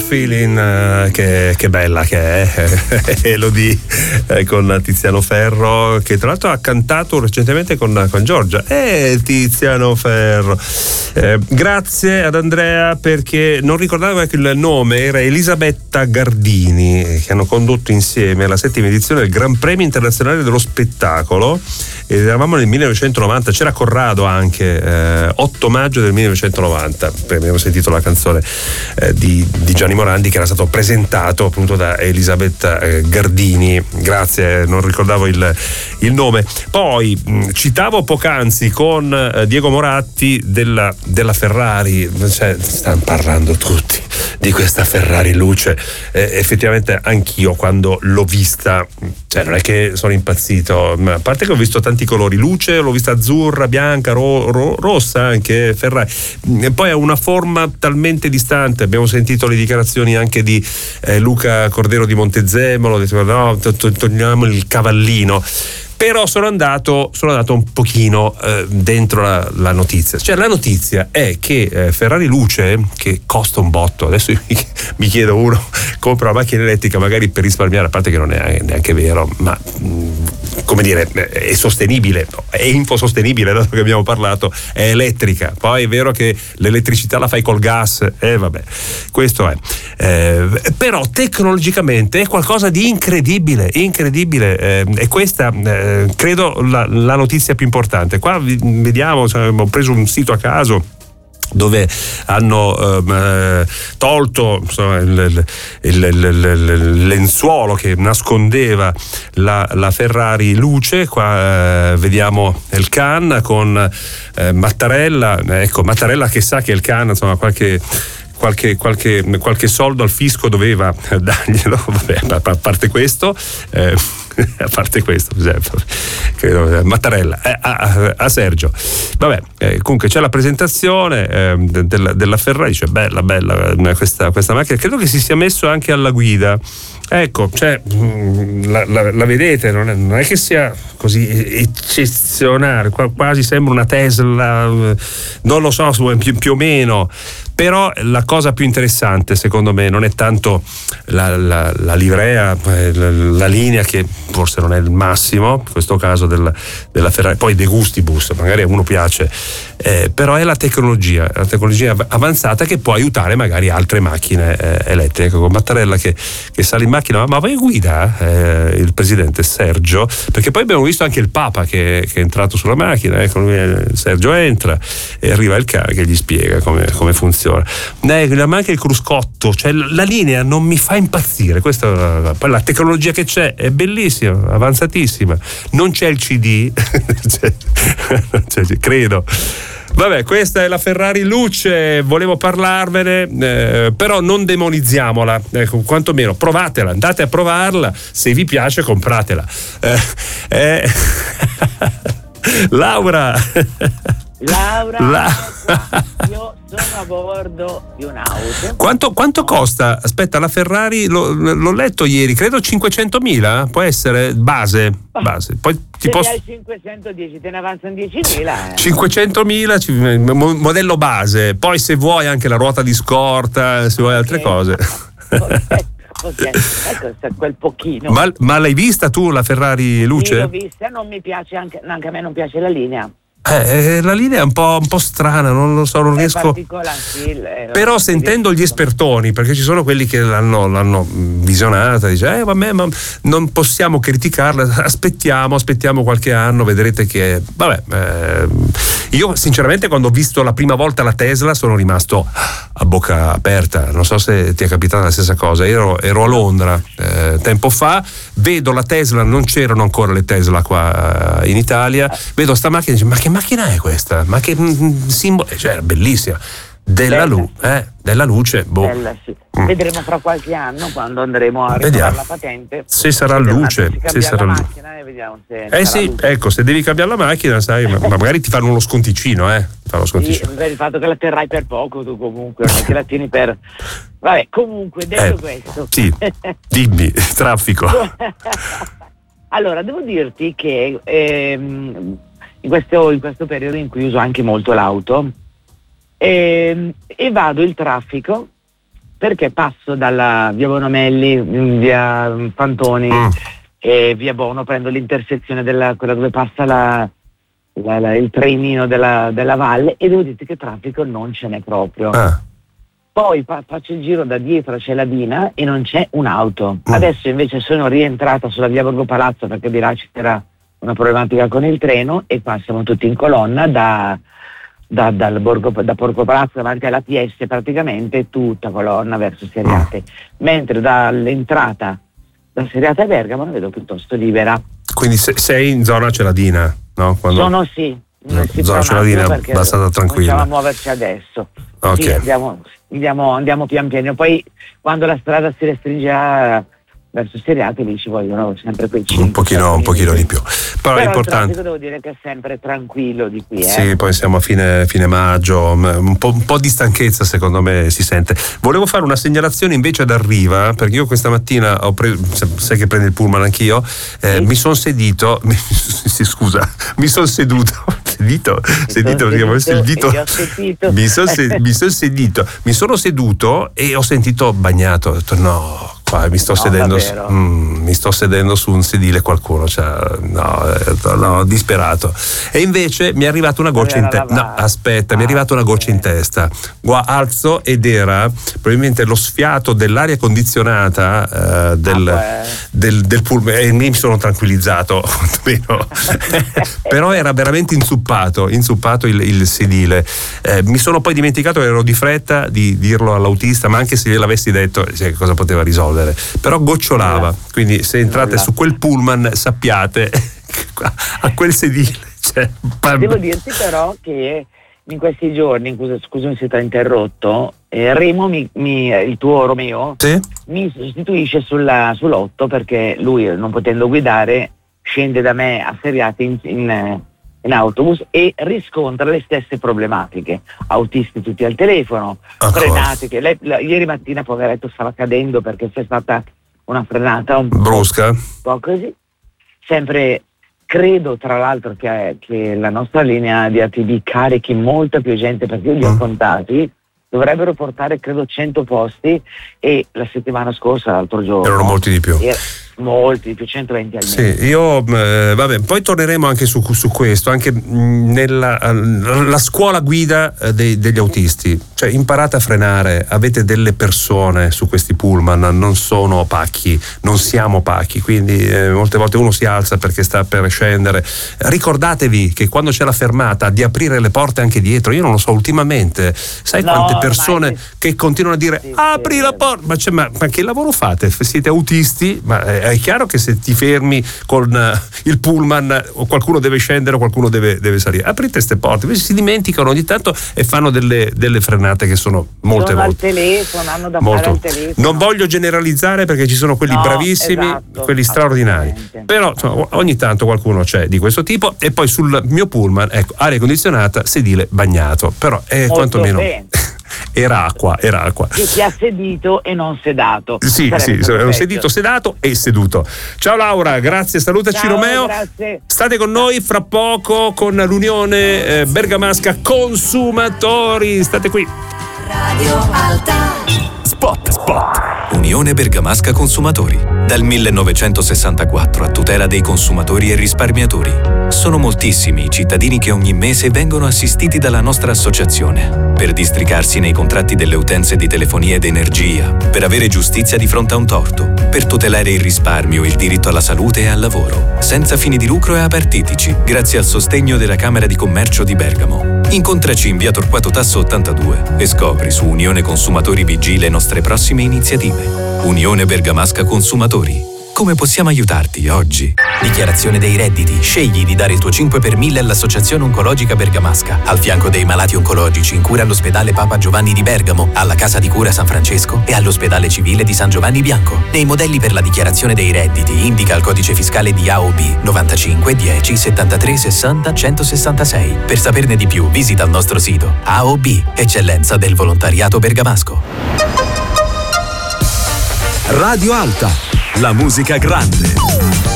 Feeling, che bella che è Elodie con Tiziano Ferro, che tra l'altro ha cantato recentemente con Giorgia. Tiziano Ferro. Grazie ad Andrea, perché non ricordavo che il nome era Elisabetta Gardini, che hanno condotto insieme la 7ª edizione del Gran Premio Internazionale dello Spettacolo, ed eravamo nel 1990. C'era Corrado anche, 8 maggio del 1990, abbiamo sentito la canzone di Gianni Morandi, che era stato presentato appunto da Elisabetta Gardini. Grazie, non ricordavo il nome. Poi citavo poc'anzi con Diego Moratti della Ferrari, cioè, stanno parlando tutti di questa Ferrari luce. Effettivamente anch'io quando l'ho vista, cioè non è che sono impazzito, ma a parte che ho visto tanti colori, luce l'ho vista azzurra, bianca, rossa anche Ferrari, e poi ha una forma talmente distante. Abbiamo sentito le dichiarazioni anche di Luca Cordero di Montezemolo, diceva no, togliamo il cavallino. Però sono andato un pochino dentro la notizia. Cioè la notizia è che Ferrari Luce, che costa un botto, adesso mi chiedo, uno compra una macchina elettrica magari per risparmiare, a parte che non è neanche vero, ma come dire, è sostenibile, è infosostenibile, dato che abbiamo parlato, è elettrica. Poi è vero che l'elettricità la fai col gas, vabbè, questo è. Però tecnologicamente è qualcosa di incredibile, e questa credo la notizia più importante. Qua vediamo, cioè, ho preso un sito a caso dove hanno tolto, insomma, il lenzuolo che nascondeva la Ferrari Luce. Qua vediamo il can con Mattarella, ecco, Mattarella che sa che il can, insomma, qualche soldo al fisco doveva darglielo. Vabbè, a parte questo, credo, Mattarella a Sergio. Vabbè, comunque c'è la presentazione della Ferrari, dice bella questa macchina. Credo che si sia messo anche alla guida. Ecco, cioè, la vedete, non è che sia così eccezionale, quasi sembra una Tesla, non lo so, più o meno. Però la cosa più interessante secondo me non è tanto la livrea, la linea, che forse non è il massimo in questo caso della Ferrari, poi de gustibus, magari a uno piace, però è la tecnologia avanzata che può aiutare magari altre macchine elettriche. Ecco, con Mattarella che sale in macchina, ma poi guida il presidente Sergio, perché poi abbiamo visto anche il Papa che è entrato sulla macchina. Ecco, Sergio entra e arriva il cane che gli spiega come funziona. Ma anche il cruscotto, cioè la linea non mi fa impazzire. Questa, poi la tecnologia che c'è è bellissima, avanzatissima. Non c'è il CD, credo. Vabbè, questa è la Ferrari Luce, volevo parlarvene, però non demonizziamola, ecco, quantomeno provatela, andate a provarla, se vi piace compratela. Laura, io sono a bordo di un'auto. Quanto costa? Aspetta, la Ferrari l'ho letto ieri, credo 500.000, può essere base. Poi se hai 510 te ne avanzano 10.000. 500.000 modello base, poi se vuoi anche la ruota di scorta, se vuoi altre cose. Ecco, quel pochino. Ma l'hai vista tu la Ferrari Luce? Sì, l'ho vista, non mi piace, anche a me non piace la linea. La linea è un po' strana, non lo so, non riesco. Però sentendo gli espertoni, perché ci sono quelli che l'hanno visionata, dice vabbè, ma non possiamo criticarla, aspettiamo qualche anno, vedrete che io sinceramente quando ho visto la prima volta la Tesla sono rimasto a bocca aperta. Non so se ti è capitata la stessa cosa. Ero a Londra tempo fa, vedo la Tesla, non c'erano ancora le Tesla qua in Italia, vedo sta macchina e dico, ma che macchina è questa? Ma che simbolo, cioè era bellissima, della luce, boh. Bella, sì. Vedremo fra qualche anno, quando andremo a rinnovare la patente, se sarà luce, se sarà luce. Macchina, e vediamo se sì, luce. Ecco, se devi cambiare la macchina, sai, ma magari ti fanno uno sconticino, Sì, per il fatto che la terrai per poco tu, comunque, non è che la tieni per. Vabbè, comunque, detto questo. Sì, dimmi, traffico. Allora, devo dirti che in questo periodo in cui uso anche molto l'auto e vado il traffico perché passo dalla via Bonomelli, via Fantoni e via Bono, prendo l'intersezione quella dove passa il trenino della valle, e devo dirti che traffico non ce n'è proprio. Poi faccio il giro da dietro a Celadina e non c'è un'auto. Adesso invece sono rientrata sulla via Borgo Palazzo perché di là c'era una problematica con il treno, e qua siamo tutti in colonna da Borgo Palazzo davanti alla PS, praticamente tutta colonna verso Seriate, mentre dall'entrata da Seriate a Bergamo la vedo piuttosto libera. Quindi sei in zona Celadina, no? Sono sì. Zona Celadina è abbastanza tranquilla. Cominciamo a muoverci adesso. Okay. Sì, andiamo pian piano. Poi quando la strada si restringerà verso Seriate, lì ci vogliono sempre quei 5 un pochino di più. Però è importante. Il traffico devo dire che è sempre tranquillo di qui. Sì, poi siamo a fine maggio, un po' di stanchezza secondo me si sente. Volevo fare una segnalazione invece ad Arriva, perché io questa mattina sai che prende il pullman anch'io, mi sono sedito, mi sono seduto perché avessi il dito. Mi sono seduto e ho sentito bagnato, ho detto no. Mi sto sedendo su un sedile, qualcuno disperato, e invece mi è arrivata una goccia in testa. Mi è arrivata una goccia in testa. Alzo ed era probabilmente lo sfiato dell'aria condizionata del pullman, e mi sono tranquillizzato però era veramente inzuppato il sedile. Mi sono poi dimenticato, ero di fretta di dirlo all'autista, ma anche se gliel'avessi detto, cosa poteva risolvere? Però gocciolava, quindi se entrate su quel pullman sappiate a quel sedile Devo dirti però che in questi giorni, scusami se ti ho interrotto, Remo il tuo Romeo mi sostituisce sull'8, perché lui, non potendo guidare, scende da me a Seriate in autobus e riscontra le stesse problematiche, autisti tutti al telefono, frenate che ieri mattina poveretto stava cadendo perché c'è stata una frenata un po' brusca, un po' così. Sempre credo tra l'altro che la nostra linea di ATV carichi molta più gente, perché io li ho contati, dovrebbero portare credo 100 posti, e la settimana scorsa, l'altro giorno, erano molti di più. Molti di più, 120 almeno. Sì, io poi torneremo anche su questo, anche la scuola guida degli autisti, cioè imparate a frenare, avete delle persone su questi pullman, non sono pacchi, non siamo pacchi, quindi molte volte uno si alza perché sta per scendere. Ricordatevi che quando c'è la fermata di aprire le porte anche dietro. Io non lo so, ultimamente sai quante persone che continuano a dire apri la porta, ma che lavoro fate? Siete autisti? Ma è chiaro che se ti fermi con il pullman, o qualcuno deve scendere o qualcuno deve salire. Aprite queste porte. Invece si dimenticano ogni tanto e fanno delle frenate che sono molte volte. Al telefono, hanno da fare al telefono. Non voglio generalizzare, perché ci sono quelli bravissimi, quelli straordinari. Però ogni tanto qualcuno c'è di questo tipo. E poi sul mio pullman, ecco, aria condizionata, sedile bagnato. Però è quantomeno era acqua. Che ti ha sedito e non sedato. Sì, ho sedito, sedato e seduto. Ciao Laura, grazie, salutaci. Ciao, Romeo. Grazie. State con noi fra poco con l'Unione Bergamasca Consumatori. State qui. Radio Alta. Spot. Unione Bergamasca Consumatori. Dal 1964 a tutela dei consumatori e risparmiatori. Sono moltissimi i cittadini che ogni mese vengono assistiti dalla nostra associazione per districarsi nei contratti delle utenze di telefonia ed energia, per avere giustizia di fronte a un torto, per tutelare il risparmio, il diritto alla salute e al lavoro, senza fini di lucro e apartitici, grazie al sostegno della Camera di Commercio di Bergamo. Incontraci in via Torquato Tasso 82 e scopri su Unione Consumatori BG le nostre prossime iniziative. Unione Bergamasca Consumatori. Come possiamo aiutarti oggi? Dichiarazione dei redditi. Scegli di dare il tuo 5 per 1000 all'Associazione Oncologica Bergamasca, al fianco dei malati oncologici in cura all'Ospedale Papa Giovanni di Bergamo, alla Casa di Cura San Francesco e all'Ospedale Civile di San Giovanni Bianco. Nei modelli per la dichiarazione dei redditi indica il codice fiscale di AOB 95 10 73 60 166. Per saperne di più visita il nostro sito AOB, eccellenza del volontariato bergamasco. Radio Alta, la musica grande.